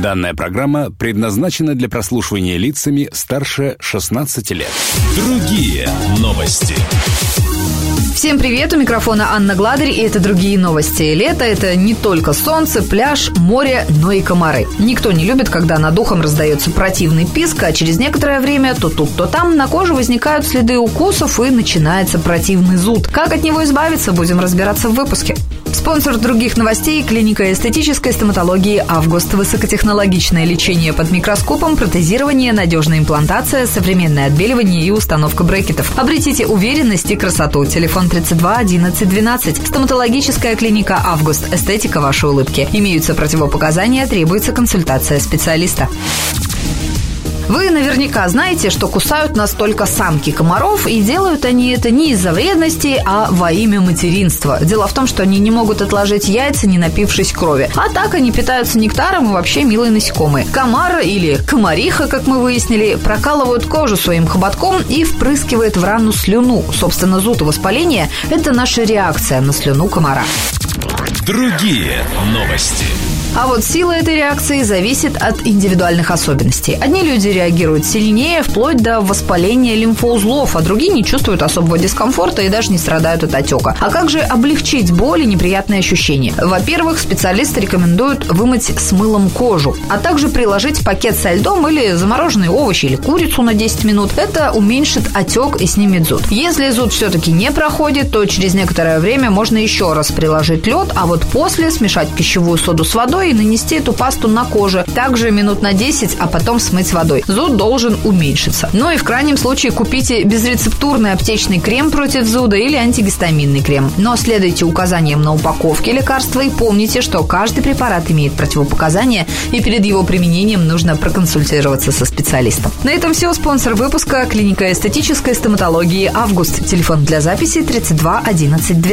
Данная программа предназначена для прослушивания лицами старше 16 лет. Другие новости. Всем привет, у микрофона Анна Гладырь, и это «Другие новости». Лето – это не только солнце, пляж, море, но и комары. Никто не любит, когда над ухом раздается противный писк, а через некоторое время то тут, то там на коже возникают следы укусов и начинается противный зуд. Как от него избавиться, будем разбираться в выпуске. Спонсор «Других новостей» – клиника эстетической стоматологии «Август». Высокотехнологичное лечение под микроскопом, протезирование, надежная имплантация, современное отбеливание и установка брекетов. Обретите уверенность и красоту. Телефон 32 11 12. Стоматологическая клиника «Август». Эстетика вашей улыбки. Имеются противопоказания, требуется консультация специалиста. Вы наверняка знаете, что кусают нас только самки комаров, и делают они это не из-за вредности, а во имя материнства. Дело в том, что они не могут отложить яйца, не напившись крови. А так они питаются нектаром и вообще милые насекомые. Комар или комариха, как мы выяснили, прокалывают кожу своим хоботком и впрыскивает в рану слюну. Собственно, зуд и воспаление – это наша реакция на слюну комара. Другие новости. А вот сила этой реакции зависит от индивидуальных особенностей. Одни люди реагируют сильнее, вплоть до воспаления лимфоузлов, а другие не чувствуют особого дискомфорта и даже не страдают от отека. А как же облегчить боль и неприятные ощущения? Во-первых, специалисты рекомендуют вымыть с мылом кожу, а также приложить пакет со льдом или замороженные овощи или курицу на 10 минут. Это уменьшит отек и снимет зуд. Если зуд все-таки не проходит, то через некоторое время можно еще раз приложить лед, а вот после смешать пищевую соду с водой и нанести эту пасту на коже. Также минут на 10, а потом смыть водой. Зуд должен уменьшиться. Ну и в крайнем случае купите безрецептурный аптечный крем против зуда или антигистаминный крем. Но следуйте указаниям на упаковке лекарства и помните, что каждый препарат имеет противопоказания, и перед его применением нужно проконсультироваться со специалистом. На этом все. Спонсор выпуска – клиника эстетической стоматологии «Август». Телефон для записи 32 11 12.